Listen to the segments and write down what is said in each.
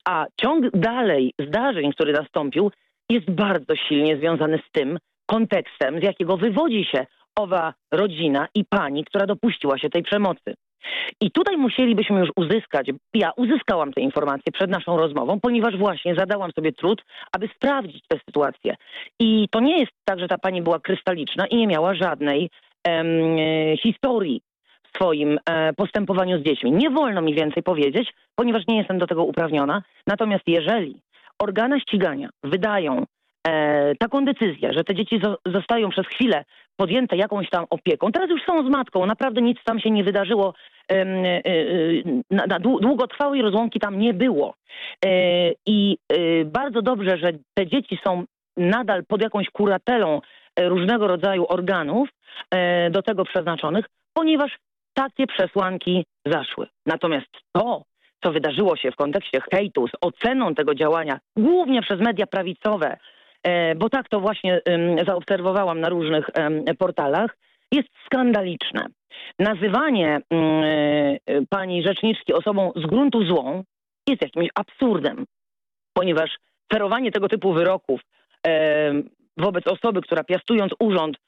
A ciąg dalej zdarzeń, który nastąpił, jest bardzo silnie związany z tym kontekstem, z jakiego wywodzi się owa rodzina i pani, która dopuściła się tej przemocy. I tutaj musielibyśmy już uzyskać, ja uzyskałam te informacje przed naszą rozmową, ponieważ właśnie zadałam sobie trud, aby sprawdzić tę sytuację. I to nie jest tak, że ta pani była krystaliczna i nie miała żadnej historii w swoim postępowaniu z dziećmi. Nie wolno mi więcej powiedzieć, ponieważ nie jestem do tego uprawniona. Natomiast jeżeli organy ścigania wydają taką decyzję, że te dzieci zostają przez chwilę podjęte jakąś tam opieką, teraz już są z matką, naprawdę nic tam się nie wydarzyło, długotrwałej rozłąki tam nie było. I bardzo dobrze, że te dzieci są nadal pod jakąś kuratelą różnego rodzaju organów do tego przeznaczonych, ponieważ takie przesłanki zaszły. Natomiast to, co wydarzyło się w kontekście hejtu z oceną tego działania, głównie przez media prawicowe, bo tak to właśnie zaobserwowałam na różnych portalach, jest skandaliczne. Nazywanie pani rzeczniczki osobą z gruntu złą jest jakimś absurdem, ponieważ ferowanie tego typu wyroków wobec osoby, która piastując urząd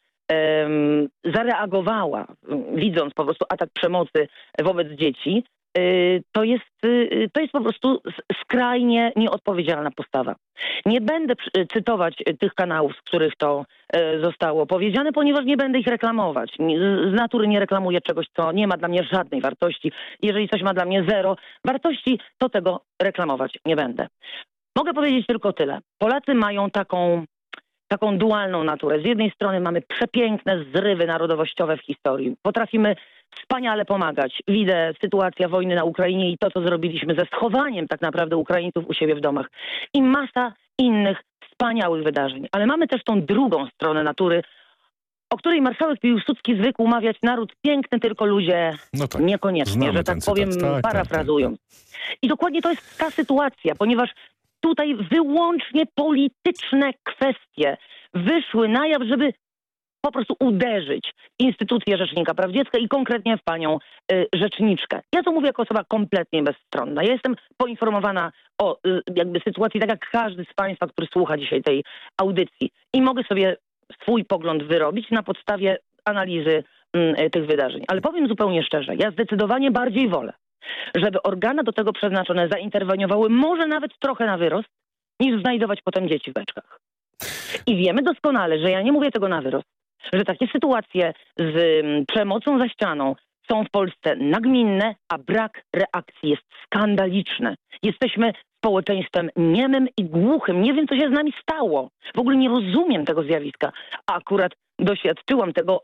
zareagowała, widząc po prostu atak przemocy wobec dzieci, to jest po prostu skrajnie nieodpowiedzialna postawa. Nie będę cytować tych kanałów, z których to zostało powiedziane, ponieważ nie będę ich reklamować. Z natury nie reklamuję czegoś, co nie ma dla mnie żadnej wartości. Jeżeli coś ma dla mnie zero wartości, to tego reklamować nie będę. Mogę powiedzieć tylko tyle. Polacy mają taką dualną naturę. Z jednej strony mamy przepiękne zrywy narodowościowe w historii. Potrafimy wspaniale pomagać. Widzę sytuacja wojny na Ukrainie i to, co zrobiliśmy ze schowaniem tak naprawdę Ukraińców u siebie w domach. I masa innych wspaniałych wydarzeń. Ale mamy też tą drugą stronę natury, o której marszałek Piłsudski zwykł mawiać: naród piękny, tylko ludzie niekoniecznie, że tak powiem, parafrazując. I dokładnie to jest ta sytuacja, ponieważ tutaj wyłącznie polityczne kwestie wyszły na jaw, żeby po prostu uderzyć instytucję Rzecznika Praw Dziecka i konkretnie w panią rzeczniczkę. Ja to mówię jako osoba kompletnie bezstronna. Ja jestem poinformowana o jakby sytuacji, tak jak każdy z państwa, który słucha dzisiaj tej audycji. I mogę sobie swój pogląd wyrobić na podstawie analizy tych wydarzeń. Ale powiem zupełnie szczerze, ja zdecydowanie bardziej wolę, żeby organy do tego przeznaczone zainterweniowały może nawet trochę na wyrost, niż znajdować potem dzieci w beczkach. I wiemy doskonale, że ja nie mówię tego na wyrost, że takie sytuacje z przemocą za ścianą są w Polsce nagminne, a brak reakcji jest skandaliczny. Jesteśmy społeczeństwem niemym i głuchym. Nie wiem, co się z nami stało. W ogóle nie rozumiem tego zjawiska. A akurat doświadczyłam tego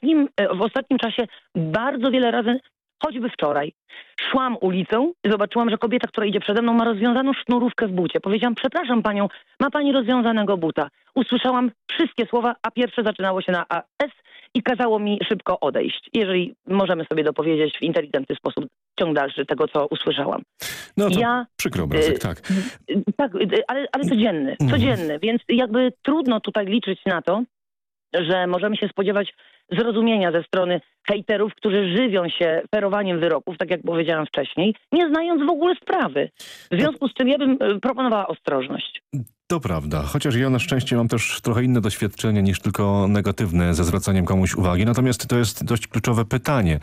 w ostatnim czasie bardzo wiele razy. Choćby wczoraj szłam ulicą i zobaczyłam, że kobieta, która idzie przede mną, ma rozwiązaną sznurówkę w bucie. Powiedziałam: przepraszam panią, ma pani rozwiązanego buta. Usłyszałam wszystkie słowa, a pierwsze zaczynało się na AS i kazało mi szybko odejść. Jeżeli możemy sobie dopowiedzieć w inteligentny sposób ciąg dalszy tego, co usłyszałam. No to przykry obrazek, tak. Tak, ale codzienny, więc jakby trudno tutaj liczyć na to, że możemy się spodziewać zrozumienia ze strony hejterów, którzy żywią się ferowaniem wyroków, tak jak powiedziałam wcześniej, nie znając w ogóle sprawy. W związku z czym ja bym proponowała ostrożność. To prawda, chociaż ja na szczęście mam też trochę inne doświadczenie niż tylko negatywne ze zwracaniem komuś uwagi. Natomiast to jest dość kluczowe pytanie.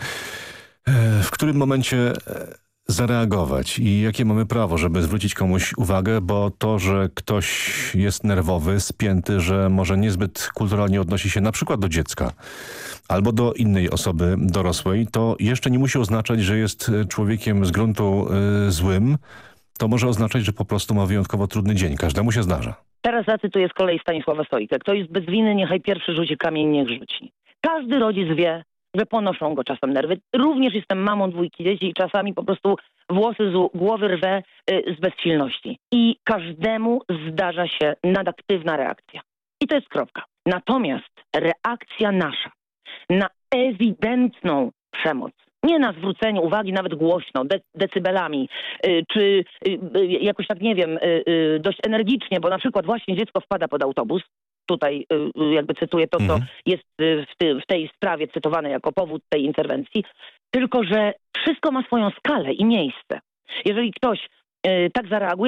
W którym momencie zareagować i jakie mamy prawo, żeby zwrócić komuś uwagę, bo to, że ktoś jest nerwowy, spięty, że może niezbyt kulturalnie odnosi się na przykład do dziecka albo do innej osoby dorosłej, to jeszcze nie musi oznaczać, że jest człowiekiem z gruntu złym. To może oznaczać, że po prostu ma wyjątkowo trudny dzień. Każdemu się zdarza. Teraz zacytuję z kolei Stanisława Sojkę. Kto jest bez winy, niechaj pierwszy rzuci kamień, niech rzuci. Każdy rodzic wie, że ponoszą go czasem nerwy. Również jestem mamą 2 dzieci i czasami po prostu włosy z głowy rwę z bezsilności. I każdemu zdarza się nadaktywna reakcja. I to jest kropka. Natomiast reakcja nasza na ewidentną przemoc, nie na zwrócenie uwagi nawet głośno, decybelami, czy jakoś tak, nie wiem, dość energicznie, bo na przykład właśnie dziecko wpada pod autobus. Tutaj jakby cytuję to, co jest w tej sprawie cytowane jako powód tej interwencji. Tylko że wszystko ma swoją skalę i miejsce. Jeżeli ktoś tak zareaguje,